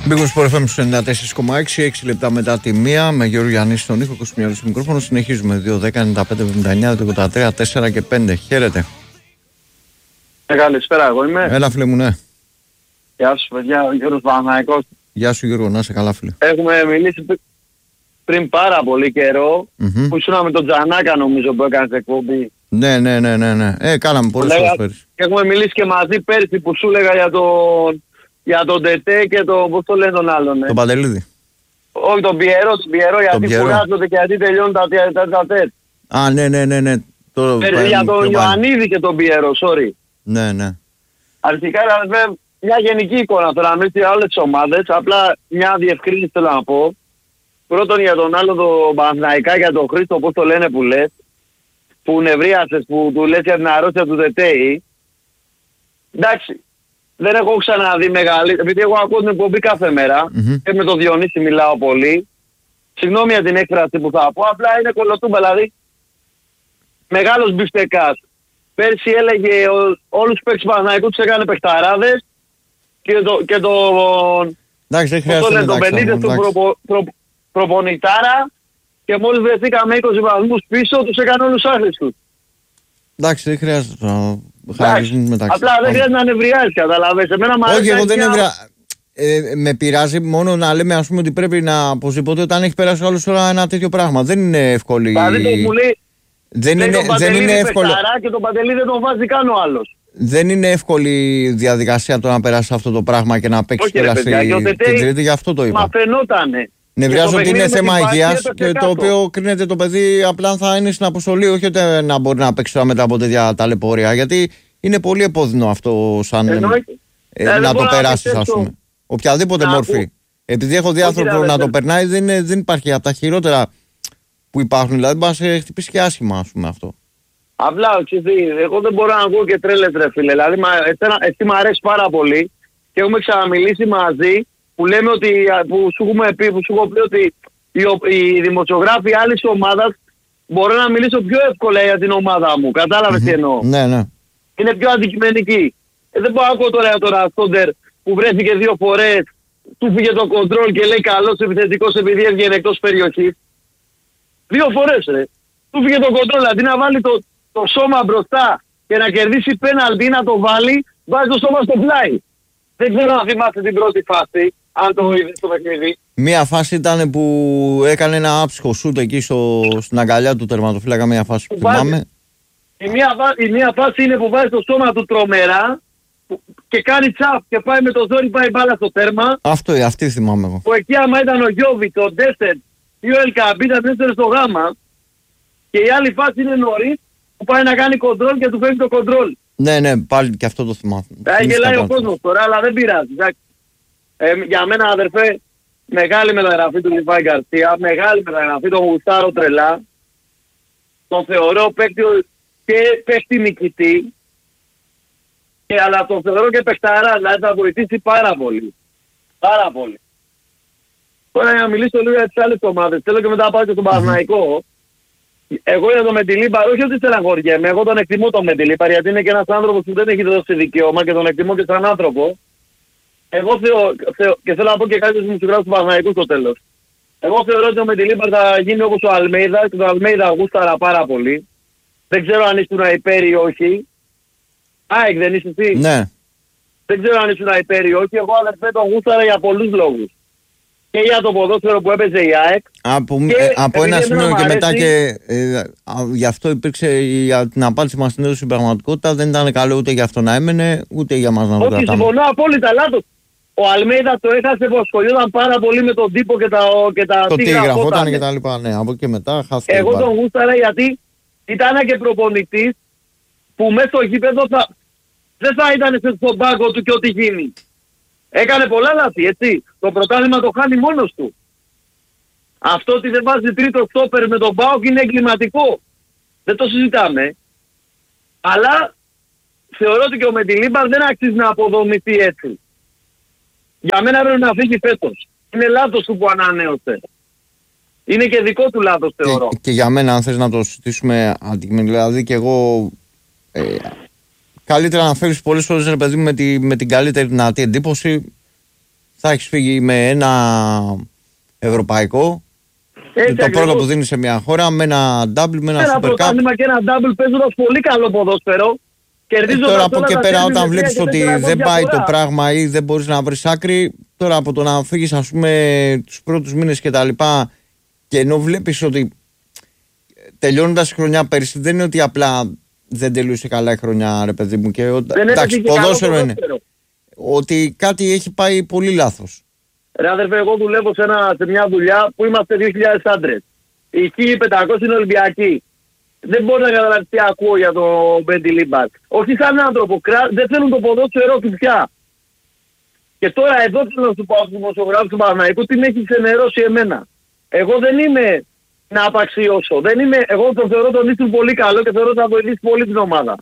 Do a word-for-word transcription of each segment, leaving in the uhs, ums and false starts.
Μπήκαμε στο εφ εμ ενενήντα τέσσερα κόμμα έξι, έξι λεπτά μετά τη μία, με Γιώργο Γιάννη στον ήχο, Κωνσταντίνο στο μικρόφωνο. Συνεχίζουμε δύο δέκα ενενήντα πέντε εβδομήντα εννιά ογδόντα τρία τέσσερα και πέντε. Χαίρετε. Ε, καλησπέρα, εγώ είμαι. Έλα, φίλε μου, ναι. Γεια σου, παιδιά, ο Γιώργος Παναθηναϊκός. Γεια σου, Γιώργο, να είσαι καλά, φίλε. Έχουμε μιλήσει πριν πάρα πολύ καιρό, mm-hmm. που ήσουν με τον Τζανάκα, νομίζω, που έκανες εκπομπή. Ναι, ναι, ναι, ναι, ναι. Ε, κάναμε πολλές φορές πέρυσι. Έχουμε μιλήσει και μαζί πέρσι που σου έλεγα για τον, για τον Τετέ και το, πώς το λένε τον άλλον. Ναι. Τον Παντελίδη. Όχι, τον Πιερό, τον Πιερό, γιατί κουράζονται και γιατί τελειώνουν τα τέτα-τέτ. Α, ναι, ναι, ναι, ναι. Το, ε, για τον Ιωαννίδη και τον Πιερό, sorry. Ναι, ναι. Αρχικά, βέβαια, μια γενική εικόνα τώρα, μην για όλες τις ομάδες, απλά μια διευκρίνηση θέλω να πω. Πρώτον για τον άλλο τον Παναθηναϊκά, για τον Χρήστο, πώς το λένε που λες, που νευρίασες, που του λες για την αρρώστια του Τετέη. Εντάξει, δεν έχω ξαναδεί μεγάλη, επειδή εγώ ακούω την εκπομπή κάθε μέρα, mm-hmm. και με τον Διονύση μιλάω πολύ. Συγγνώμη για την έκφραση που θα πω, απλά είναι κολοτούμπα, δηλαδή μεγάλος μπιφτεκάς. Πέρσι έλεγε ο, όλους τους παίκτες του Παναθηναϊκού τους έκανε παιχταράδες και, το, και τον... Εντάξει, δεν χρειάζεται τον Πενίδες του προπο, προ, προπονητάρα και μόλις βρεθήκαμε είκοσι βαθμούς πίσω τους έκανε όλους άχρηστους. Εντάξει, δεν χρειάζεται να χαρακτηρίζουν μεταξύ. Απλά δεν χρειάζεται να νευριάζεις, καταλαβαίνεις. Εμένα μου αρέσει. Όχι, εγώ δεν νευριάζω. Ε, με πειράζει μόνο να λέμε, ας πούμε, ότι πρέπει να οπωσδήποτε όταν έχει περάσει όλη ώρα ένα τέτοιο πράγμα. Δεν είναι εύκολη. Δηλαδή το που λέει, δεν λέει είναι, τον δεν είναι εύκολο. Και τον Παντελή δεν τον βάζει καν ο άλλος. Δεν είναι εύκολη διαδικασία το να περάσει αυτό το πράγμα και να παίξει και την Τρίτη, γι' αυτό το είπα. Μα φαινότανε. Νευριάζω ότι είναι θέμα υγείας και το οποίο κρίνεται το παιδί απλά θα είναι στην αποστολή, όχι ότι να μπορεί να παίξει μετά από τέτοια ταλαιπωρία. Γιατί είναι πολύ επώδυνο αυτό σαν Εννοεί, ε, ε, να το περάσει, ας πούμε. Οποιαδήποτε να μορφή. Ακού. Επειδή έχω δει άνθρωπο να το περνάει, δεν, είναι, δεν υπάρχει από τα χειρότερα που υπάρχουν. Δηλαδή, μπορεί να σε χτυπήσει και άσχημα, ας πούμε, αυτό. Απλά, ξέρετε, εγώ δεν μπορώ να ακούω και τρέλες, ρε φίλε. Δηλαδή, μα, εσένα, εσύ μου αρέσει πάρα πολύ και έχουμε ξαναμιλήσει μαζί που λέμε ότι, που σου έχουμε πει, που σου έχω πει ότι οι, οι δημοσιογράφοι άλλης ομάδας μπορώ να μιλήσω πιο εύκολα για την ομάδα μου. Κατάλαβες τι εννοώ. Ναι, ναι. Είναι πιο αντικειμενική. Ε, δεν μπορώ να ακούω τώρα για τον Ραστόντερ που βρέθηκε δύο φορές, του φύγε το κοντρόλ και λέει καλός επιθετικός επειδή έβγαινε εκτός περιοχής. Δύο φορές, ρε. Του φύγε το κοντρόλ, αντί να βάλει το, το σώμα μπροστά και να κερδίσει πέναλτι να το βάλει, βάζει το σώμα στο πλάι. Δεν ξέρω αν θυμάστε την πρώτη φάση, αν το είδες στο παιχνίδι. Μία φάση ήταν που έκανε ένα άψυχο σούτ εκεί στο, στην αγκαλιά του τερματοφύλακα, μία φάση που θυμάμαι. Η μία, η μία φάση είναι που βάζει το σώμα του τρομερά και κάνει τσαπ και πάει με το ζόρι, πάει μπάλα στο τέρμα. Αυτό, αυτή θυμάμαι εγώ. Που εκεί άμα ήταν ο Γιώβιτ, ο Ντέστερ ή ο Ελκαμπή ήταν τέσσερις στο γάμα. Και η άλλη φάση είναι νωρίς που πάει να κάνει κοντρόλ και του φέρνει το κοντρόλ. Ναι, ναι, πάλι και αυτό το θυμάμαι. Θα γελάει ο κόσμος τώρα, αλλά δεν πειράζει. Ε, για μένα, αδερφέ, μεγάλη μεταγραφή του Λιβάη Γκαρσία, μεγάλη μεταγραφή, τον γουστάρω τρελά. Τον θεωρώ παίκτη και παίκτη νικητή, και, αλλά τον θεωρώ και παιχταρά, δηλαδή θα βοηθήσει πάρα πολύ. Πάρα πολύ. Τώρα για να μιλήσω λίγο για τις άλλες ομάδες, θέλω και μετά να πάω και στον Παναθηναϊκό. Εγώ για τον Μεντιλίμπαρ, όχι ότι στεναχωριέμαι, εγώ τον εκτιμώ τον Μεντιλίμπαρ, γιατί είναι και ένας άνθρωπος που δεν έχει δώσει δικαίωμα και τον εκτιμώ και σαν άνθρωπο. Εγώ θεω, θεω, και θέλω να πω και κάτι στους μουσικούς του Παναθηναϊκού στο τέλος. Εγώ θεωρώ ότι ο Μεντιλίμπαρ θα γίνει όπως ο Αλμέιδα και τον Αλμέιδα γούσταρα πάρα πολύ. Δεν ξέρω αν ήσουν υπέρ ή όχι. ΑΕΚ δεν είσαι εσύ. Ναι. Δεν ξέρω αν ήσουν υπέρ ή όχι. Εγώ αδερφέ τον γούσταρα για πολλούς λόγους. Και για το ποδόσφαιρο που έπαιζε η ΑΕΚ. Από, και ε, από ένα σημείο και αρέσει, μετά και ε, α, γι' αυτό υπήρξε για την απάντηση μας στην έδωση πραγματικότητα. Δεν ήταν καλό ούτε για αυτό να έμενε, ούτε για μας να το κρατάμε. Όχι, συμφωνώ απόλυτα λάθος. Ο Αλμέιδα το έχασε που ασχολιόταν πάρα πολύ με τον τύπο και τα, και τα το τι τι γραφόταν και τα λοιπά. Ναι, από εκεί μετά χάθηκε. Εγώ τον γούσταρα γιατί ήταν και προπονητής που μέσα στο γήπεδο θα, δεν θα ήταν στον πάγκο του και ό,τι γίνει. Έκανε πολλά λάθη, έτσι. Το πρωτάθλημα το χάνει μόνος του. Αυτό ότι δεν βάζει τρίτο στόπερ με τον ΠΑΟΚ είναι εγκληματικό. Δεν το συζητάμε. Αλλά θεωρώ ότι και ο Μεντιλίμπαρ δεν αξίζει να αποδομηθεί έτσι. Για μένα πρέπει να φύγει φέτος. Είναι λάθος του που ανανέωσε. Είναι και δικό του λάθος, θεωρώ. Και, και για μένα, αν θες να το συζητήσουμε αντικειμενικά, δηλαδή και εγώ ε, καλύτερα να φέρεις πολλές φορές, ρε παιδί μου, με, τη, με την καλύτερη δυνατή εντύπωση. θα έχεις φύγει με ένα ευρωπαϊκό. Έτσι το ακριβώς. πρώτο που δίνει σε μια χώρα, με ένα double, με ένα, ένα super cup. πρωτάθλημα και ένα double παίζοντας πολύ καλό ποδόσφαιρο. Ε, τώρα από εκεί πέρα, όταν βλέπεις ότι δεν πάει το πράγμα ή δεν μπορείς να βρεις άκρη, τώρα από το να φύγεις, ας πούμε, τους πρώτους μήνες και τα λοιπά, και ενώ βλέπεις ότι τελειώνοντας η χρονιά πέρυσι, δεν είναι ότι απλά δεν τελείωσε καλά η χρονιά, ρε παιδί μου. Και, εντάξει, ποδόσφαιρο είναι. Ότι κάτι έχει πάει πολύ λάθος. Ρε αδερφέ, εγώ δουλεύω σε, ένα, σε μια δουλειά που είμαστε δύο χιλιάδες άντρες. Οι χίλια πεντακόσιοι είναι Ολυμπιακοί. Δεν μπορεί να καταλάβει τι ακούω για τον Μπέντι Λίμπακ. Όχι σαν άνθρωπο, δεν θέλουν το ποδόσφαιρό του πια. Και τώρα εδώ θέλω να σου πω από του δημοσιογράφου του Παναθηναϊκού τι με έχει ξενερώσει εμένα. Εγώ δεν είμαι να απαξιώσω. Δεν είμαι, εγώ τον θεωρώ τον Ίστρου πολύ καλό και θεωρώ ότι θα βοηθήσει πολύ την ομάδα.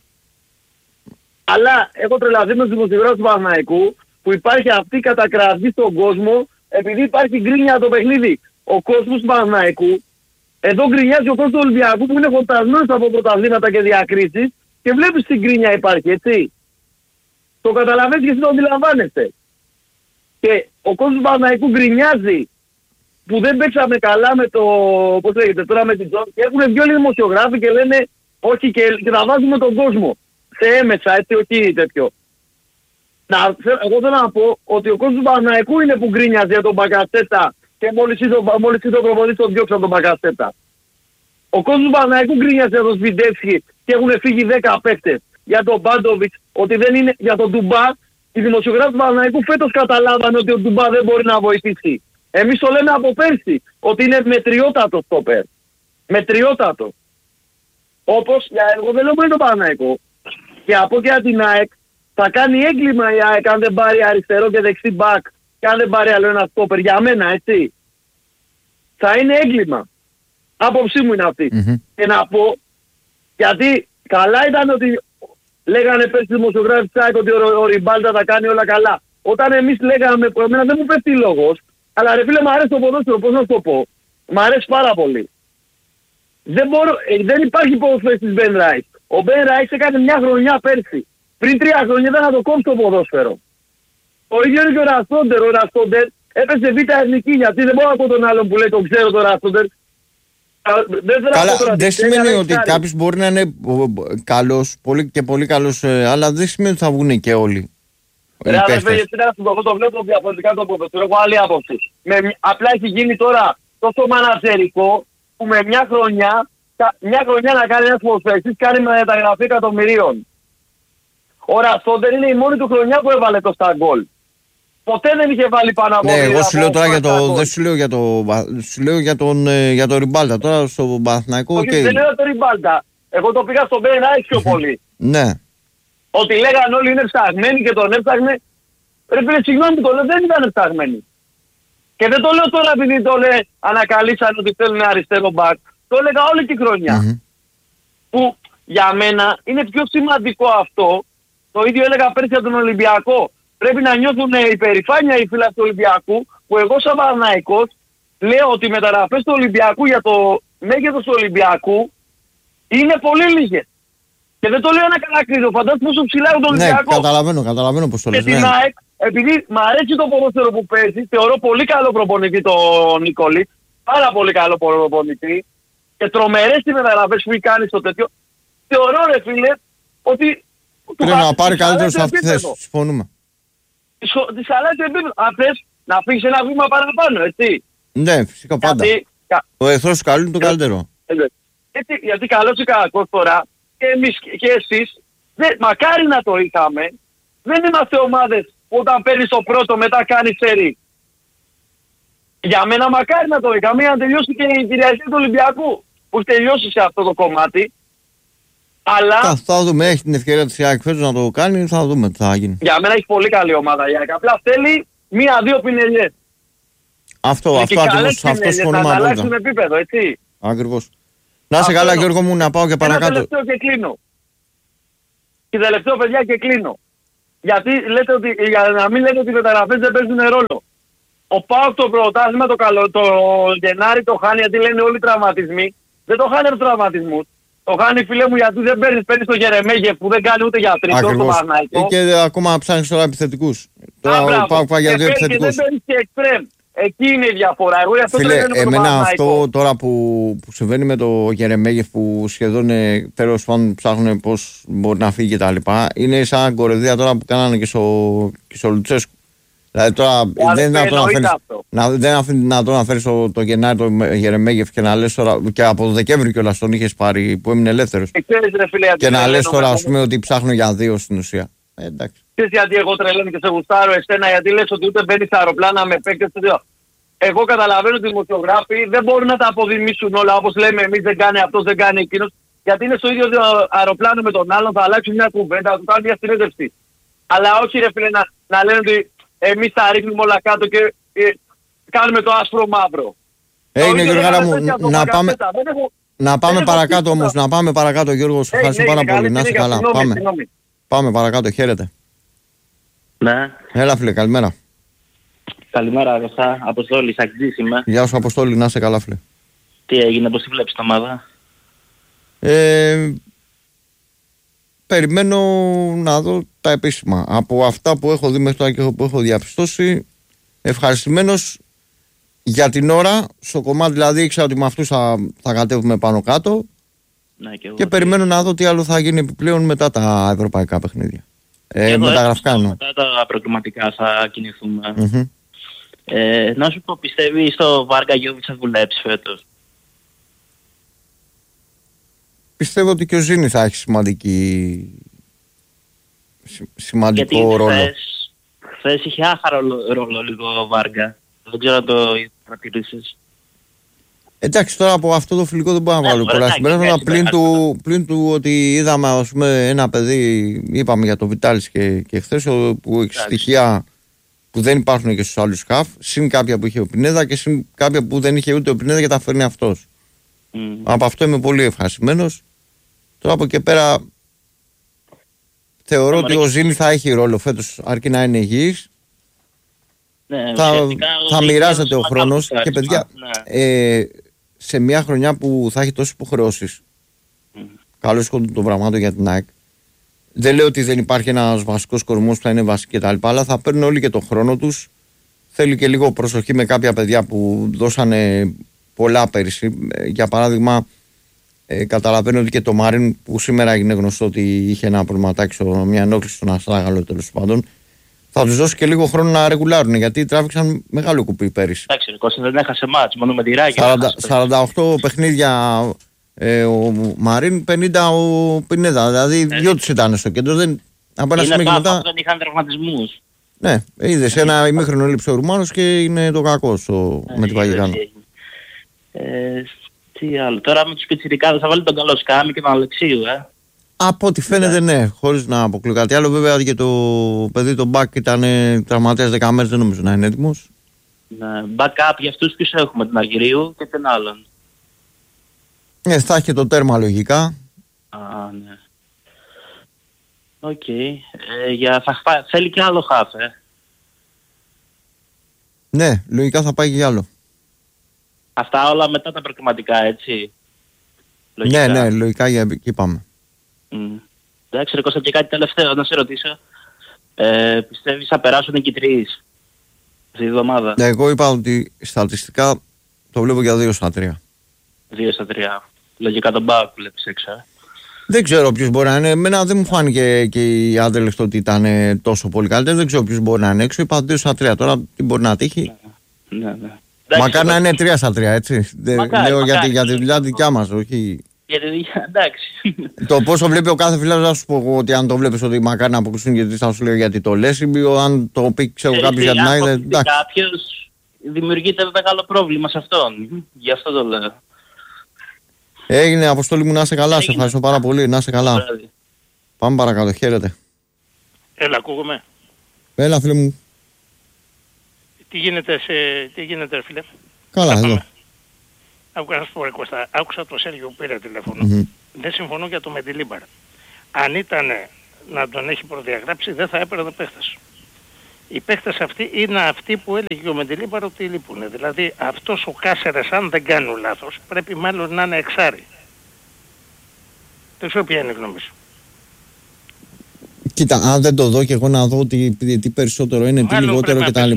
Αλλά έχω τρελαθεί με τους δημοσιογράφους του Παναθηναϊκού που υπάρχει αυτή η κατακραυγή στον κόσμο επειδή υπάρχει γκρίνια το παιχνίδι. Ο κόσμος του Παναθηναϊκού, εδώ γκρινιάζει ο κόσμος του Ολυμπιακού που είναι χορτασμένος από πρωταθλήματα και διακρίσεις και βλέπεις τι γκρίνια υπάρχει, έτσι. Το καταλαβαίνεις και εσύ το αντιλαμβάνεσαι. Και ο κόσμος του Παναθηναϊκού γκρινιάζει που δεν παίξαμε καλά με το, πώς λέγεται τώρα, με την Τζον, και έχουν βγει όλοι οι δημοσιογράφοι και λένε όχι και, και να βάζουμε τον κόσμο σε έμεσα, έτσι, όχι τέτοιο. Να, εγώ θέλω να πω ότι ο κόσμος του Παναθηναϊκού είναι που γκρίνιαζε για τον Μπακασέτα και μόλις είδε ο προπονητής τον διώξαν τον Μπακασέτα. Ο κόσμος του Παναθηναϊκού γκρίνιαζε για τον Σβιντεύσκι και έχουν φύγει δέκα παίκτες. Για τον Μπάντοβιτς, ότι δεν είναι για τον Ντουμπά. Οι δημοσιογράφοι του Παναθηναϊκού φέτος καταλάβανε ότι ο Ντουμπά δεν μπορεί να βοηθήσει. Εμείς το λέμε από πέρσι, ότι είναι μετριότατο στόπερ. Μετριότατο. Όπως, για εγώ δεν λέω μόνο το Παναθηναϊκό. Και από και από την ΑΕΚ θα κάνει έγκλημα η ΑΕΚ αν δεν πάρει αριστερό και δεξί μπακ και αν δεν πάρει άλλο ένα στόπερ. Για μένα, έτσι. Θα είναι έγκλημα. Άποψή μου είναι αυτή. Mm-hmm. Και να πω, γιατί καλά ήταν ότι λέγανε πέρσι οι δημοσιογράφοι της ΑΕΚ ότι ο, ο Ριμπάλτα θα κάνει όλα καλά. Όταν εμείς λέγαμε, εμένα δεν μου πέφτει λόγος, αλλά ρε φίλε μου αρέσει το ποδόσφαιρο, πώς να σου το πω. Μ' αρέσει πάρα πολύ. Δεν, μπορώ, ε, δεν υπάρχει ποδοσφαιριστής Μπεν Ράις. Ο Μπεν Ράις έκανε μια χρονιά πέρσι. Πριν τρία χρόνια ήταν να το κόψει το ποδόσφαιρο. Ο ίδιο είναι και ο Ραστόντερ. Ο Ραστόντερ έπεσε β' εθνική, γιατί δεν μπορώ να πω τον άλλον που λέει τον ξέρω τον Ραστόντερ. Καλά, δεν σημαίνει ότι κάποιος μπορεί να είναι καλός πολύ και πολύ καλός, αλλά δεν σημαίνει ότι θα βγουν και όλοι. Ρε αδερφέ, γιατί εγώ το βλέπω διαφορετικά το ποδόσφαιρο, έχω άλλη άποψη. Απλά έχει γίνει τώρα τόσο μανατζερικό που με μια χρονιά, μια χρονιά να κάνει ένας ποδοσφαιριστής κάνει μεταγραφή εκατομμυρίων. Ο Ραστόντερ είναι η μόνη του χρονιά που έβαλε το στα γκολ. Ποτέ δεν είχε βάλει πάνω από... Ναι, εγώ σου λέω τώρα για το... Δεν σου λέω για το... Σου λέω για τον, για τον Ριμπάλτα. Τώρα στο Παναθηναϊκό... Όχι, και... δεν λέω τον Ριμπάλτα. Εγώ το πήγα στον Μπεν Ράις πιο πολύ. Ναι. Ότι λέγανε όλοι είναι ψαγμένοι και τον έψαγνε. Ρε φίλε, συγγνώμη το λέω, δεν ήταν ψαγμένοι. Και δεν το λέω τώρα επειδή το λέει ανακαλύψαν ότι θέλουν αριστερό μπακ. Το έλεγα όλη τη χρονιά. Mm-hmm. Που για μένα είναι πιο σημαντικό αυτό. Το ίδιο έλεγα πέρσι από τον Ολυμπιακό. Πρέπει να νιώθουν υπερηφάνεια οι φίλοι του Ολυμπιακού, που εγώ σαν Παναθηναϊκός λέω ότι οι μεταγραφές του Ολυμπιακού για το μέγεθος του Ολυμπιακού είναι πολύ λίγες. Και δεν το λέω να κατακρίνω, φαντάζομαι πόσο ψηλά είναι το Ολυμπιακό. Ναι, καταλαβαίνω, καταλαβαίνω πώς το λες. Και την ΑΕΚ, επειδή μ' αρέσει το ποδόσφαιρο που παίζει, θεωρώ πολύ καλό προπονητή τον Νικόλη, πάρα πολύ καλό προπονητή, και τρομερές τις μεταγραφές που έχει κάνει στο τέτοιο, θεωρώ ρε φίλε ότι... Πρέπει να πάρει καλύτερο σε αυτή τη θέση, συμφωνούμε. Της αλλάζει επίπεδο. Αν θες να φύγεις ένα βήμα παραπάνω, έτσι. Ναι, φυσικά πάντα. Γιατί... Ο εχθρός του καλού είναι το καλύτερο. Γιατί, γιατί καλός ή κακός τώρα, και εμείς και εσείς, δεν, μακάρι να το είχαμε, δεν είμαστε ομάδες που όταν παίρνεις το πρώτο μετά κάνεις σερί. Για μένα μακάρι να το είχαμε για να τελειώσει και η κυριαρχία του Ολυμπιακού, που έχει τελειώσει σε αυτό το κομμάτι. Αλλά... Θα, θα δούμε, έχει την ευκαιρία της ΑΕΚ φέτος να το κάνει, θα δούμε τι θα γίνει. Για μένα έχει πολύ καλή ομάδα η ΑΕΚ, απλά θέλει μία-δύο πινελιές. Αυτό, και αυτό ακριβώς, αυτό συμφωνούμε. Να αλλάξουν επίπεδο, έτσι. Ακριβώς. Να είσαι καλά Γιώργο μου, να πάω και παρακάτω. Και τελευταίο και κλείνω. Και τελευταίο παιδιά και κλείνω. Γιατί λέτε ότι, για να μην λέτε ότι οι μεταγραφές δεν παίζουν ρόλο. Ο ΠΑΟΚ το πρωτάθλημα το, καλό, το Γενάρη το χάνει, γιατί λένε όλοι οι τραυματισμοί. Δεν το χάνει από τραυματισμούς. Το χάνει, φίλε μου, γιατί δεν παίρνεις, παίρνεις το Γερεμέγεφ που δεν κάνει ούτε για τρίτο, το Παναθηναϊκό. Και ακόμα ψάχνεις τώρα επιθετικούς. Τώρα πάω πάει για δύο επιθετικούς. Και δεν παίρνεις και εξτρέμ. Εκεί είναι η διαφορά. Εγώ αυτό φίλε, εμένα αυτό τώρα που, που συμβαίνει με το Γερεμέγεφ που σχεδόν ε, τέλος πάντων ψάχνουν πώς μπορεί να φύγει κτλ. Είναι σαν κορεδία τώρα που κάνανε και στο, και στο Λουτσέσκου. Δηλαδή τώρα δεν είναι δυνατόν να φέρεις, να, δεν είναι δυνατόν να φέρεις το, το Γενάρη το Γερεμέγεφ και να λες τώρα, και από το Δεκέμβρη κιόλας τον είχες πάρει που έμεινε ελεύθερος. Και, φίλε, και να λες τώρα ας πούμε ότι ψάχνω για δύο στην ουσία. Ε, εντάξει. Ξέρεις γιατί εγώ τρελαίνω και σε γουστάρω εσένα, γιατί λες ότι ούτε μπαίνεις στα αεροπλάνα με παίκτες του δύο. Εγώ καταλαβαίνω ότι οι δημοσιογράφοι δεν μπορούν να τα αποδημήσουν όλα όπως λέμε εμείς, δεν κάνει αυτός, δεν κάνει εκείνος. Γιατί είναι στο ίδιο αεροπλάνο με τον άλλον, θα αλλάξουν μια κουβέντα, θα του κάνουν μια συνέντευξη. Αλλά όχι ρε φίλε να, να λένε ότι εμείς τα ρίχνουμε όλα κάτω και ε, κάνουμε το άσπρο μαύρο. Έγινε Γιώργαρα μου, να πάμε, έχω, να πάμε παρακάτω όμως, να πάμε παρακάτω Γιώργο, σου ευχαριστώ πάρα πολύ, να είσαι καλά. Συγνώμη, πάμε. Συγνώμη. Πάμε παρακάτω, χαίρετε. Ναι. Έλα φίλε, καλημέρα. Καλημέρα Αγωστά, Αποστόλη, Σακτζής είμαι. Γεια σου Αποστόλη, να είσαι καλά φίλε. Τι έγινε, πώς τη βλέπεις την ομάδα? Ε, περιμένω να δω τα επίσημα. Από αυτά που έχω δει μέχρι τώρα και που έχω διαπιστώσει, ευχαριστημένος για την ώρα. Στο κομμάτι δηλαδή ήξερα ότι με αυτούς θα, θα κατέβουμε πάνω κάτω. Ναι, και, εγώ, και περιμένω να δω τι άλλο θα γίνει επιπλέον μετά τα ευρωπαϊκά παιχνίδια. Ε, εδώ, μεταγραφικά εννοώ. Μετά τα προκριματικά θα κινηθούμε. Mm-hmm. Ε, να σου πω, πιστεύει στο Βάργα Γιώβιτς θα δουλέψει φέτος? Πιστεύω ότι και ο Ζήνη θα έχει σημαντική... σημαντικό γιατί ρόλο. Γιατί χθες είχε άχαρο ρόλο λίγο ο Βάργα. Δεν ξέρω αν το παρατηρήσεις. Εντάξει, τώρα από αυτό το φιλικό δεν μπορώ να βάλω πολλά συμπεράσματα. Πλην, πλην του ότι είδαμε ας πούμε, ένα παιδί, είπαμε για το Βιτάλης και, και χθες, που έχει στοιχεία που δεν υπάρχουν και στους άλλους χαφ, συν κάποια που είχε ο Πινέδα και συν κάποια που δεν είχε ούτε ο Πινέδα και τα φέρνει αυτός. Mm. Από αυτό είμαι πολύ ευχαριστημένος. Τώρα από εκεί πέρα θεωρώ ότι ο Ζήνη θα έχει ρόλο φέτος, αρκεί να είναι υγιής. Ναι, θα, θα μοιράζεται ο χρόνος και παιδιά ναι. ε, σε μια χρονιά που θα έχει τόσες υποχρεώσεις mm. καλώς σκοτούν το πραγμάτο για την ΑΕΚ. Δεν λέω ότι δεν υπάρχει ένας βασικός κορμός που θα είναι βασική κτλ. Αλλά θα παίρνουν όλοι και τον χρόνο τους. Θέλει και λίγο προσοχή με κάποια παιδιά που δώσανε πολλά πέρυσι. Για παράδειγμα, ε, καταλαβαίνω ότι και το Μάριν που σήμερα έγινε γνωστό ότι είχε ένα προβληματάκι, μια ενόχληση στον αστράγαλο τέλος πάντων. Θα τους δώσει και λίγο χρόνο να ρεγουλάρουν γιατί τράβηξαν μεγάλο κουπί πέρυσι. Εντάξει, ο Κώστας δεν έχασε μάτς, μόνο με τη Ράγη. σαράντα οκτώ παιχνίδια ε, ο Μαρίν, πενήντα ο Πινέδα. Δηλαδή ε, δυο τους ήταν στο κέντρο. Δεν, από ένα είναι μετά... δεν είχαν τραυματισμούς. Ναι, είδες ένα ημίχρονο έλειψε ο Ρουμάνος και είναι το κακό στο, ε, με την Παγιγκάνο. Ε, τι άλλο, τώρα με τους πιτσιρικάδες θα βάλει τον καλό Σκάμι και τον Αλεξίου, ε. Από ό,τι φαίνεται ναι, χωρίς να αποκλείω κάτι άλλο. Βέβαια και το παιδί το Μπακ ήταν τραυματίας δέκα μέρες, δεν νομίζω να είναι έτοιμος. Ναι, backup για αυτούς ποιους έχουμε, τον Αργυρίου και τον άλλον. Ναι, θα έχει το τέρμα λογικά. Α, ναι. Οκ. Okay. Ε, για, θα, θέλει και άλλο χαφ, ε. Ναι, λογικά θα πάει και άλλο. Αυτά όλα μετά τα προκριματικά, έτσι. Λογικά. Ναι, ναι, λογικά για εκεί πάμε. Mm. Εντάξει, ρε Κώστα, και κάτι τελευταίο να σε ρωτήσω. Ε, πιστεύεις θα περάσουν και οι τρεις αυτή τη εβδομάδα? Ναι, εγώ είπα ότι στατιστικά το βλέπω για δύο στα τρία. δύο στα τρία. Λογικά τον Μπάουκ βλέπεις έξω. Ε. Δεν ξέρω ποιος μπορεί να είναι. Εμένα δεν μου φάνηκε και η Άντελεχτ ότι ήταν τόσο πολύ καλύτερο. Δεν ξέρω ποιος μπορεί να είναι έξω. Είπα δύο στα τρία. Τώρα τι μπορεί να τύχει. Ναι, ναι. ναι. Μακάρι να είναι τρία στα τρία, έτσι. Μακάρι, λέω μακάρι, για τη δουλειά δικιά μας, όχι. Για τη δουλειά, εντάξει. Το πόσο βλέπει ο κάθε φιλάδος, να σου πω ότι αν το βλέπεις ότι μακάρι να αποκλειστούν, γιατί θα σου λέω γιατί το λες, ή αν το πει ξέρω κάποιος για την ΑΕΚ. Αν κάποιος δημιουργείται μεγάλο πρόβλημα σε αυτόν. Γι' αυτό το λέω. Έγινε, Αποστόλη μου, να είσαι καλά. Έγινε. Σε ευχαριστώ πάρα πολύ. Να είσαι καλά. Βράδυ. Πάμε παρακάτω. Χαίρετε. Έλα, ακούγομαι. Έλα, φίλε μου. Τι γίνεται, σε... τι γίνεται φίλε? Καλά, εδώ. Άκουσα, Κώστα, άκουσα το Σέργιο που πήρε τηλέφωνο. Mm-hmm. Δεν συμφωνώ για το Μεντιλίμπαρ. Αν ήταν να τον έχει προδιαγράψει, δεν θα έπαιρνε παίχτες. Οι παίχτες αυτοί είναι αυτοί που έλεγε ο Μεντιλίμπαρ ότι λείπουν. Δηλαδή αυτός ο Κάσερες, αν δεν κάνω λάθος, πρέπει μάλλον να είναι εξάρι. Δεν ξέρω ποια είναι η γνώμη σου. Κοίτα, αν δεν το δω και εγώ να δω τι, τι περισσότερο είναι, τι λιγότερο κτλ.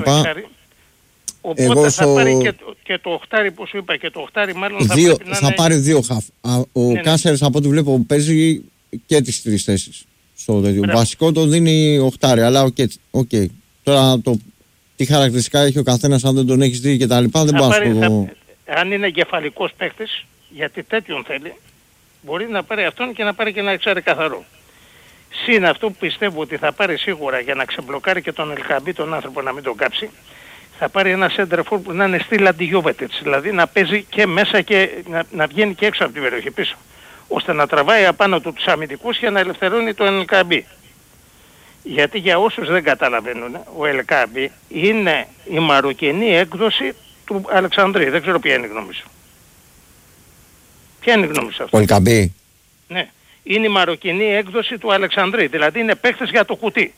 Οπότε εγώ θα στο... πάρει και το, και το οχτάρι που σου είπα και το οχτάρι μάλλον θα, δύο, να θα είναι... πάρει δύο χαφ. Ο ναι, Κάσερς ναι. από ό,τι βλέπω παίζει και τις τρεις θέσεις. Στο βασικό το δίνει οχτάρι, αλλά οκ. Okay, okay. Τώρα το τι χαρακτηριστικά έχει ο καθένας, αν δεν τον έχεις δει και τα λοιπά, δεν πάω στο... Θα, αν είναι εγκεφαλικός παίκτης, γιατί τέτοιον θέλει, μπορεί να πάρει αυτόν και να πάρει και ένα εξάρι καθαρό. Συν αυτό που πιστεύω ότι θα πάρει σίγουρα για να ξεμπλοκάρει και τον Ελκαμπή τον άνθρωπο να μην τον κάψει, θα πάρει ένα σέντερφορ που να είναι στυλ αντιγιόβετετς, δηλαδή να παίζει και μέσα και να, να βγαίνει και έξω από την περιοχή πίσω, ώστε να τραβάει απάνω του τους αμυντικούς και να ελευθερώνει τον Ελκαμπή. Γιατί για όσους δεν καταλαβαίνουν, ο Ελκαμπή είναι η μαροκινή έκδοση του Αλεξανδρή. Δεν ξέρω ποια είναι η γνώμη σου. Ποια είναι η γνώμη σου αυτό? Ο Ελκαμπή. Ναι. Είναι η μαροκινή έκδοση του Αλεξανδρή. Δηλαδή είναι παίκτης για το κουτί.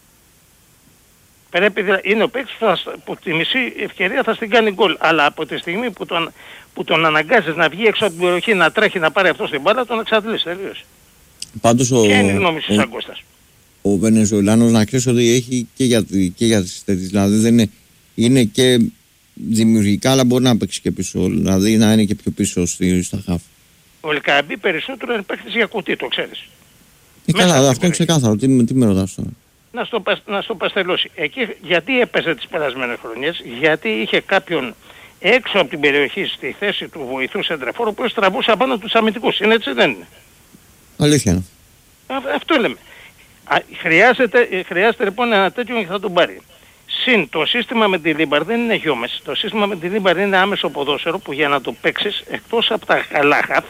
Πρέπει, είναι ο παίκτης που, που τη μισή ευκαιρία θα στην κάνει γκολ. Αλλά από τη στιγμή που τον, που τον αναγκάζεις να βγει έξω από την περιοχή, να τρέχει να πάρει αυτό στην μπάλα, τον εξαντλείς τελείως. Πάντως ο... Ποια είναι η γνώμη σου σαν Κώστας? Ο Βενεζουελάνος να ξέρεις ότι έχει και για, και για τις τέτοιες. Δηλαδή δεν είναι, είναι και δημιουργικά, αλλά μπορεί να παίξει και πίσω. Δηλαδή να είναι και πιο πίσω στη, στα χαφ. Ο Ελκαμπή περισσότερο είναι παίκτης για κουτί, το ξέρεις. Ε, καλά, αυτό είναι ξεκάθαρο. Τι, τι με ρωτάς τώρα? Να στο, να στο παστελώσει. Εκεί γιατί έπαιζε τις περασμένες χρονιές? Γιατί είχε κάποιον έξω από την περιοχή στη θέση του βοηθού σεντρεφόρου που τραβούσε απάνω τους αμυντικούς. Είναι έτσι, δεν είναι? Αλήθεια είναι. Α, αυτό λέμε. Α, χρειάζεται, χρειάζεται λοιπόν ένα τέτοιο και θα τον πάρει. Συν το σύστημα με τη Λίμπαρ δεν είναι γιόμες. Το σύστημα με τη Λίμπαρ είναι άμεσο ποδόσφαιρο που για να το παίξεις εκτός από τα καλά χαφ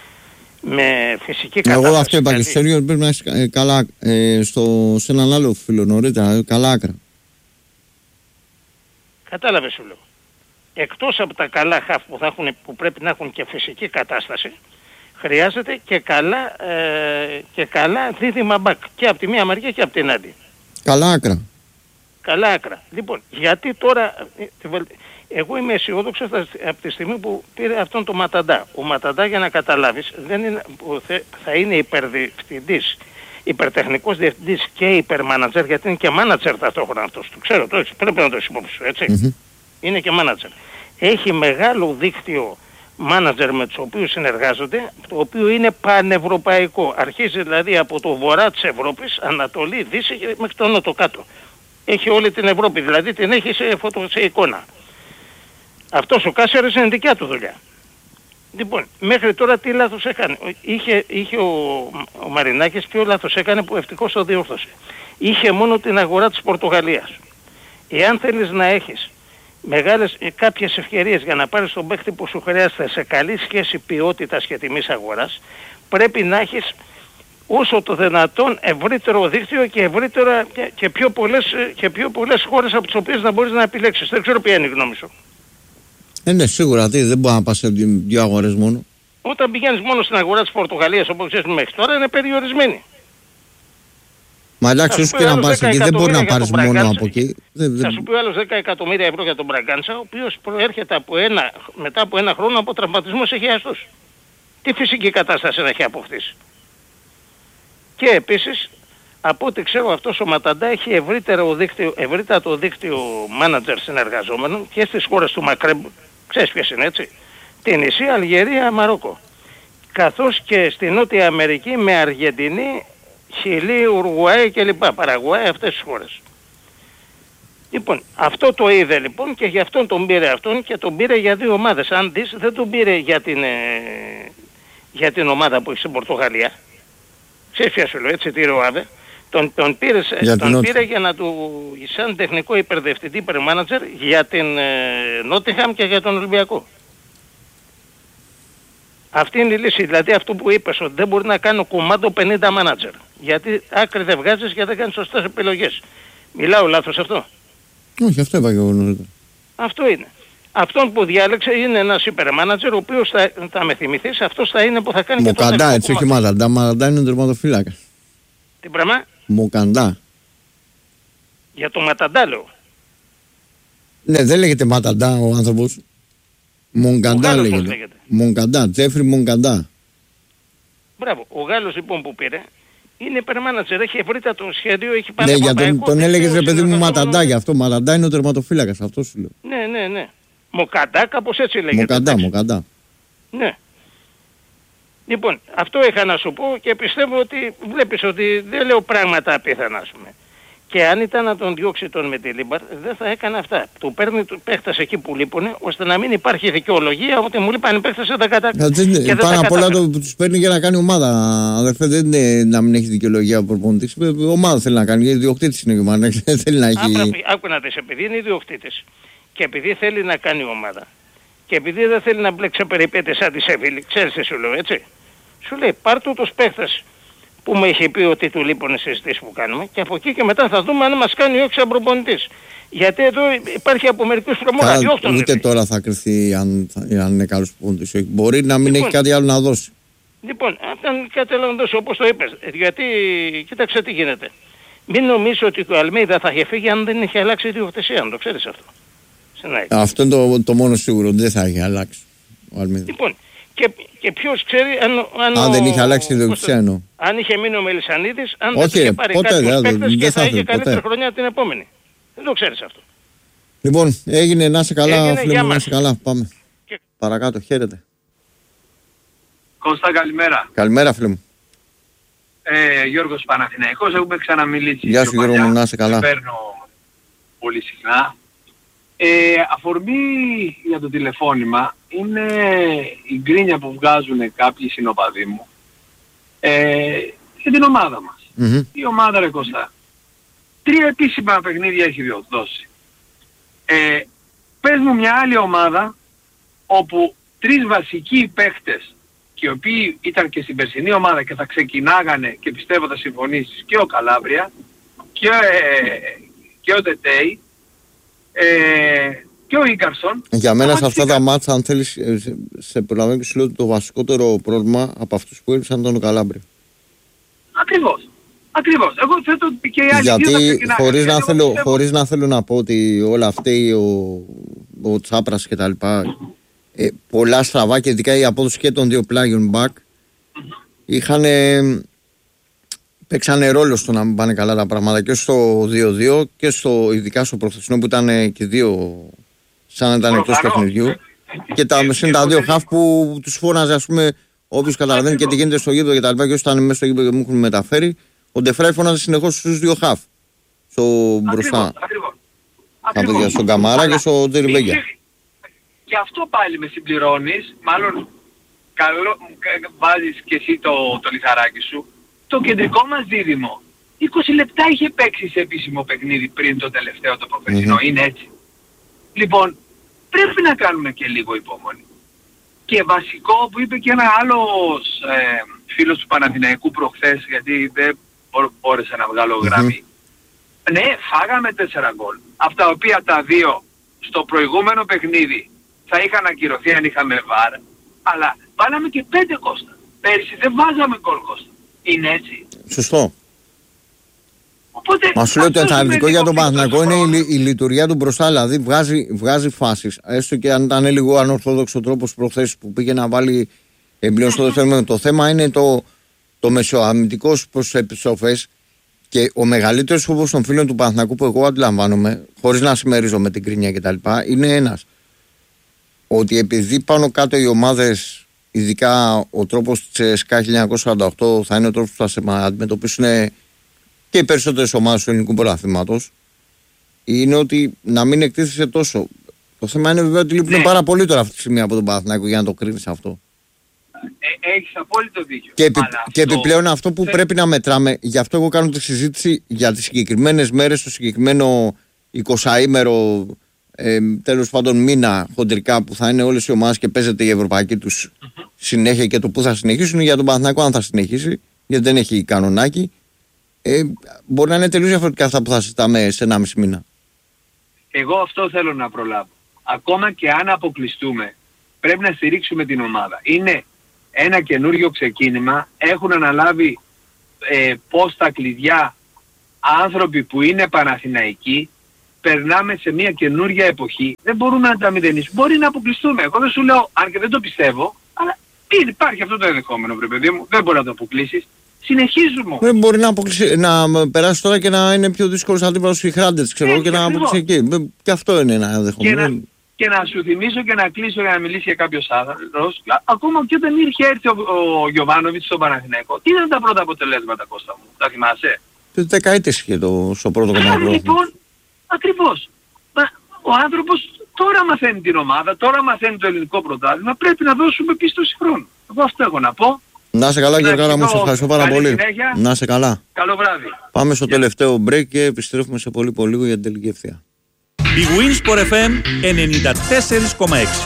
με φυσική κατάσταση. Εγώ αυτό είπα και στο Σέργιο πρέπει να έχεις ε, καλά ε, στο, σε έναν άλλο φίλο νωρίτερα, καλά άκρα. Κατάλαβες σου λέω. Εκτός από τα καλά χαφ που, θα έχουν, που πρέπει να έχουν και φυσική κατάσταση, χρειάζεται και καλά, ε, και καλά δίδυμα μπακ και από τη μία μεριά και από την άλλη. Καλά άκρα. Καλά άκρα. Λοιπόν, γιατί τώρα... Εγώ είμαι αισιόδοξος από τη στιγμή που πήρε αυτόν τον Ματαντά. Ο Ματαντά, για να καταλάβεις, δεν είναι, θα είναι υπερδιευθυντής, υπερτεχνικός διευθυντής και υπερμάνατζερ, γιατί είναι και μάνατζερ ταυτόχρονα αυτός. Το ξέρω, το, πρέπει να το έχεις υπόψη σου, έτσι. Mm-hmm. Είναι και μάνατζερ. Έχει μεγάλο δίκτυο μάνατζερ με τους οποίους συνεργάζονται, το οποίο είναι πανευρωπαϊκό. Αρχίζει δηλαδή από το βορρά της Ευρώπης, Ανατολή, Δύση μέχρι το νότο κάτω. Έχει όλη την Ευρώπη, δηλαδή την έχει σε, φωτο, σε εικόνα. Αυτός ο Κάσερης είναι δικιά του δουλειά. Λοιπόν, μέχρι τώρα τι λάθος έκανε? Είχε, είχε ο, ο Μαρινάκης ποιο λάθος έκανε που ευτυχώς το διόρθωσε. Είχε μόνο την αγορά της Πορτογαλίας. Εάν θέλεις να έχεις μεγάλες, κάποιες ευκαιρίες για να πάρεις τον παίκτη που σου χρειάζεται σε καλή σχέση ποιότητας και τιμής αγοράς, πρέπει να έχεις όσο το δυνατόν ευρύτερο δίκτυο και ευρύτερα και, και, πιο πολλές, και πιο πολλές χώρες από τις οποίες να μπορείς να επιλέξεις. Δεν ξέρω ποια είναι η γνώμη σου. Ε, ναι, σίγουρα, τι, δεν μπορεί να πας σε δύο αγορές μόνο. Όταν πηγαίνεις μόνο στην αγορά της Πορτογαλίας, όπως ξέρεις μέχρι τώρα, είναι περιορισμένη. Μα εντάξει, όσο και να πας εκεί, δεν μπορεί να πάρεις μόνο από εκεί. Θα σου πει άλλος δέκα εκατομμύρια ευρώ για τον Μπραγκάντσα, ο οποίος προέρχεται από ένα, μετά από ένα χρόνο από τραυματισμό εχιαστούς. Τι φυσική κατάσταση να έχει αποκτήσει. Και επίσης, από ό,τι ξέρω, αυτός ο Ματαντά έχει ευρύτερο δίκτυο, ευρύτατο δίκτυο μάνατζερ συνεργαζόμενων και στις χώρες του Μακρέμπ, ξέρεις ποιες είναι, έτσι, την Ισή, Αλγερία, Μαρόκο, καθώς και στη Νότια Αμερική με Αργεντινή, Χιλή, Ουρουγουάη κλπ. Παραγουάη, αυτές τις χώρες. Λοιπόν, αυτό το είδε λοιπόν και γι' αυτόν τον πήρε αυτόν και τον πήρε για δύο ομάδες. Αν δεις, δεν τον πήρε για την, ε, για την ομάδα που έχει στην Πορτογαλία. Ξέρεις ποια σου λέω, έτσι, τη Ροάδε. Τον, τον, πήρε, για, τον πήρε για να του, σαν τεχνικό υπερδευτητή, υπερμάνατζερ, για την ε, Νότιχαμ και για τον Ολυμπιακό. Αυτή είναι η λύση. Δηλαδή αυτό που είπες, ότι δεν μπορεί να κάνω κουμάντο πενήντα μάνατζερ. Γιατί άκρη δεν βγάζεις και δεν κάνεις σωστές επιλογές. Μιλάω λάθος αυτό? Όχι, αυτό είπα και εγώ νωρίτερα. Αυτό είναι. Αυτόν που διάλεξε είναι ένας υπερμάνατζερ, ο οποίος θα, θα με θυμηθείς, αυτός θα είναι που θα κάνει Μοκαντά, και το Μοκαντά, έτσι, όχι Ματαντά. Ματαντά είναι ο τερματοφύλακας. Τι πράγμα? Μοκαντά. Για το Ματαντά λέω. Ναι, δεν λέγεται Ματαντά ο άνθρωπος. Μοκαντά λέγεται. λέγεται. Μοκαντά, Τζέφρι Μοκαντά. Μπράβο. Ο Γάλλος λοιπόν που πήρε είναι υπερμάνατζερ, έχει ευρύτατο σχέδιο, έχει πάρει. Ναι, για τον, τον έλεγες ρε παιδί μου Ματαντά, γι' αυτό. Ματαντά είναι ο τερματοφύλακας, αυτό σου λέω. Ναι, ναι, ναι. Μοκαντά, κάπως έτσι λέγεται. Μοκαντά, Μοκαντά. Ναι. Λοιπόν, αυτό είχα να σου πω και πιστεύω ότι βλέπεις ότι δεν λέω πράγματα απίθανα, ας πούμε. Και αν ήταν να τον διώξει τον Μεντιλίμπαρ, δεν θα έκανε αυτά. Του παίρνει του παίχτες εκεί που λείπουνε, ώστε να μην υπάρχει δικαιολογία ότι μου λείπαν οι παίχτες δεν τα κατάφερε. Πάνω απ' όλα το, τους παίρνει για να κάνει ομάδα. Αδερφέ, δεν είναι να μην έχει δικαιολογία ο προπονητής. Ομάδα θέλει να κάνει, γιατί διοκτήτης είναι η ομάδα. Θέλει να έχει... Άκου να δεις, επειδή είναι ιδιοκτήτης και επειδή θέλει να κάνει ομάδα και επειδή δεν θέλει να μπλέξει περιπέτειες σαν τη Σέβιλη, ξέρεις τι σου λέω, έτσι. Σου λέει πάρ' του τους παίχτες που μου είχε πει ότι του λείπουν οι συζητήσεις που κάνουμε και από εκεί και μετά θα δούμε αν μας κάνει όχι σαν προπονητής. Γιατί εδώ υπάρχει από μερικούς τρομόρα. Ούτε τώρα θα κρυφθεί αν, αν είναι καλός προπονητής. Μπορεί να μην λοιπόν, έχει κάτι άλλο να δώσει. Λοιπόν, αν κάτι άλλο να δώσει όπως το είπες. Γιατί κοίταξε τι γίνεται. Μην νομίζεις ότι ο Αλμέιδα θα είχε φύγει αν δεν είχε αλλάξει η ιδιοκτησία. Αν το ξέρεις αυτό. Αυτό είναι το, το μόνο σίγουρο. Δεν θα είχε αλλάξει ο Αλμέιδα. Λοιπόν, Και, και ποιος ξέρει αν, αν, αν ο, δεν είχε αλλάξει η ιδιοκτησία εννοώ. Αν είχε μείνει ο Μελισσανίδης, αν όχι, δεν είχε πάρει ποτέ, κάποιους δε, παίκτες και θα θα είχε καλύτερη ποτέ. χρονιά την επόμενη. Δεν το ξέρεις αυτό. Λοιπόν, έγινε, να είσαι καλά, φίλε μου, να είσαι μας. καλά. Πάμε. Και... Παρακάτω, χαίρετε. Κώστα, καλημέρα. Καλημέρα, φίλε μου. Ε, Γιώργος Παναθηναϊκός, έχουμε ξαναμιλήσει. Γεια σου Γιώργο μου, να είσαι καλά. Παίρνω πολύ συχνά. Ε, αφορμή για το τηλεφώνημα είναι η γκρίνια που βγάζουν κάποιοι συνοπαδοί μου ε, για την ομάδα μας. Mm-hmm. Η ομάδα ρε Κώστα, τρία επίσημα παιχνίδια έχει δώσει. Ε, πες μου μια άλλη ομάδα όπου τρεις βασικοί παίχτες και οι οποίοι ήταν και στην περσινή ομάδα και θα ξεκινάγανε και πιστεύω θα συμφωνήσεις και ο Καλάβρια και, ε, και ο Τετέι ε, και ο Ίκαρσον. Για μένα σε αυτά τα μάτσα, αν θέλεις, σε, σε προλαβαίνω και σου λέω ότι το βασικότερο πρόβλημα από αυτούς που έλειψαν ήταν ο Καλάβρια. Ακριβώς. Ακριβώς. Εγώ θέτω και οι άλλοι. Γιατί χωρίς να, θέλω, πιστεύω... χωρίς να θέλω να πω ότι όλα αυτά ο, ο Τσάπρας και τα λοιπά ε, πολλά στραβά και ειδικά η απόδοση και των δύο πλάγιων back mm-hmm. είχαν παίξανε ρόλο στο να μην πάνε καλά τα πράγματα και στο δύο δύο και στο, ειδικά στο προχθεσινό που ήταν και δύο σαν να ήταν εκτός παιχνιδιού και τα, είναι τα δύο χαφ που τους φώναζε ας πούμε όποιος καταλαβαίνει και τι γίνεται στο γήπεδο και τα λοιπά και όσοι ήταν μέσα στο γήπεδο και μου έχουν μεταφέρει ο Ντεφράι φώναζε συνεχώς στους δύο χαφ στο μπροστά από στον Καμάρα και στο Τζεριμπέγια. Και αυτό πάλι με συμπληρώνεις, μάλλον καλό, βάζεις και εσύ το, το λιθαράκι σου, το κεντρικό μας δίδυμο. είκοσι λεπτά είχε παίξει σε επίσημο παιχνίδι πριν το τελευταίο το προπερσινό, mm-hmm. είναι έτσι. Λοιπόν, πρέπει να κάνουμε και λίγο υπομονή. Και βασικό που είπε και ένα άλλος ε, φίλος του Παναθηναϊκού προχθές, γιατί δεν μπόρεσα να βγάλω γραμμή. Mm-hmm. Ναι, φάγαμε τέσσερα γκολ, από τα οποία τα δύο στο προηγούμενο παιχνίδι θα είχαν ακυρωθεί αν είχαμε βάρ, αλλά βάλαμε και πέντε Κώστα. Πέρυσι δεν βάζαμε γκολ Κώστα. Είναι έτσι. Σωστό. Οπότε, μα σου λέω ότι το ενθαρρυντικό για τον Παναθηναϊκό είναι η, η λειτουργία του μπροστά, δηλαδή βγάζει, βγάζει φάσεις. Έστω και αν ήταν λίγο ανορθόδοξο τρόπος προχθές που πήγε να βάλει εμπλέον στο δεύτερο. Το θέμα είναι το, το μεσοαμυντικός προς επιστροφές και ο μεγαλύτερος φόβος των φίλων του Παναθηναϊκού που εγώ αντιλαμβάνομαι, χωρίς να συμμερίζομαι την κρίνια κτλ., είναι ένας. Ότι επειδή πάνω κάτω οι ομάδες, ειδικά ο τρόπος της ΣΚΑ χίλια εννιακόσια σαράντα οκτώ θα είναι ο τρόπος που θα σε αντιμετωπίσουν και οι περισσότερες ομάδες του ελληνικού πρωταθλήματος, είναι ότι να μην εκτίθεσαι τόσο. Το θέμα είναι βέβαια ότι λείπουν ναι. πάρα πολύ τώρα αυτή τη στιγμή από τον Παναθηναϊκό για να το κρίνεις αυτό. Ε, έχεις απόλυτο δίκιο. Και, επι, και αυτό... επιπλέον αυτό που Θε... πρέπει να μετράμε, γι' αυτό εγώ κάνω τη συζήτηση για τις συγκεκριμένες μέρες, το συγκεκριμένο εικοσαήμερο, ε, τέλος πάντων μήνα χοντρικά που θα είναι όλες οι ομάδες και παίζεται η ευρωπαϊκή τους mm-hmm. συνέχεια και το που θα συνεχίσουν, για τον Παναθηναϊκό αν θα συνεχίσει, γιατί δεν έχει κανονάκι. Ε, μπορεί να είναι τελείως διαφορετικά αυτά που θα συζητάμε σε ένα μισή μήνα. Εγώ αυτό θέλω να προλάβω. Ακόμα και αν αποκλειστούμε, πρέπει να στηρίξουμε την ομάδα. Είναι ένα καινούριο ξεκίνημα. Έχουν αναλάβει ε, πώς τα κλειδιά άνθρωποι που είναι Παναθηναϊκοί. Περνάμε σε μια καινούρια εποχή. Δεν μπορούμε να τα μηδενίσουμε. Μπορεί να αποκλειστούμε. Εγώ δεν σου λέω, αν και δεν το πιστεύω, αλλά Υπάρχει αυτό το ενδεχόμενο, βρε παιδί μου. Δεν μπορεί να το αποκλείσεις. Συνεχίζουμε. Δεν μπορεί να, αποκλείσει, να περάσει τώρα και να είναι πιο δύσκολος αντίπαλος οι Χράντες, ξέρω εγώ, και να αποκλείσει εκεί. Και αυτό είναι ένα ενδεχόμενο. Και, και να σου θυμίσω και να κλείσω για να μιλήσει για κάποιος άλλος. Ακόμα και όταν ήρθε έρθει ο, ο Γιοβάνοβιτς στον Παναθηναϊκό, τι ήταν τα πρώτα αποτελέσματα, Κώστα μου, τα θυμάσαι? Δεκαετίες είχε το, στο πρώτο κομμάτι. Λοιπόν, ακριβώς. Ο άνθρωπος τώρα μαθαίνει την ομάδα, τώρα μαθαίνει το ελληνικό πρωτάθλημα, πρέπει να δώσουμε πίστοση χρόνου. Εγώ αυτό έχω να πω. Να είσαι καλά, κύριε Κάρα μου, σε ευχαριστώ πάρα πολύ. Συνέχεια. Να είσαι καλά. Καλό βράδυ. Πάμε στο yeah. τελευταίο break και επιστρέφουμε σε πολύ πολύ λίγο για την τελική ευθεία. Η Winsport εφ εμ ενενήντα τέσσερα κόμμα έξι.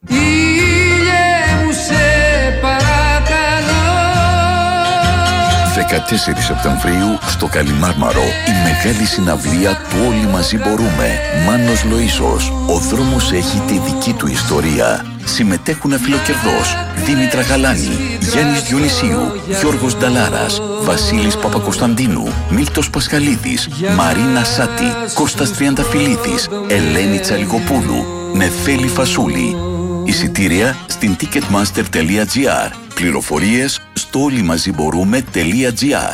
δεκατέσσερις Σεπτεμβρίου στο Καλιμάρμαρο η μεγάλη συναυλία του Όλοι Μαζί Μπορούμε. Μάνος Λοΐσος. Ο δρόμος έχει τη δική του ιστορία. Συμμετέχουν αφιλοκερδός Δήμητρα Γαλάνη, Γιάννης Διονυσίου, Γιώργος Νταλάρας, Βασίλης Παπακοσταντίνου, Μίλτος Πασχαλίδης, Μαρίνα Σάτη, Κώστας Τριανταφυλλίδης, Ελένη Τσαλικοπούλου, Νεφέλη Φασούλη. Εισιτήρια στην ticketmaster τελεία gr. Πληροφορίες στο όλοιμαζιμπορούμε τελεία gr.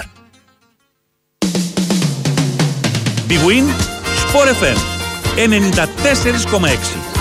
Big Win Sport εφ εμ ενενήντα τέσσερα κόμμα έξι.